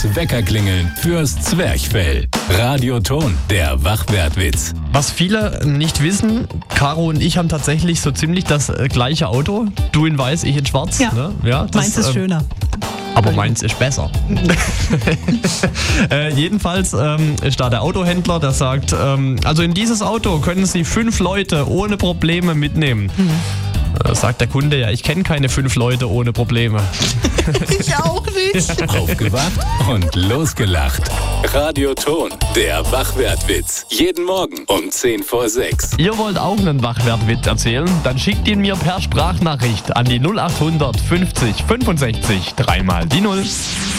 Das Weckerklingeln fürs Zwerchfell. Radioton, der Wachwertwitz. Was viele nicht wissen, Caro und ich haben tatsächlich so ziemlich das gleiche Auto. Du in weiß, ich in schwarz. Ja, ne? Ja, meins ist schöner. Aber meins ist besser. Jedenfalls ist da der Autohändler, der sagt, also in dieses Auto können Sie 5 Leute ohne Probleme mitnehmen. Sagt der Kunde, ja, ich kenne keine 5 Leute ohne Probleme. Ich auch nicht. Aufgewacht und losgelacht. Radioton, der Wachwertwitz. Jeden Morgen um 10 vor 6. Ihr wollt auch einen Wachwertwitz erzählen? Dann schickt ihn mir per Sprachnachricht an die 0800 50 65 3 mal die 0.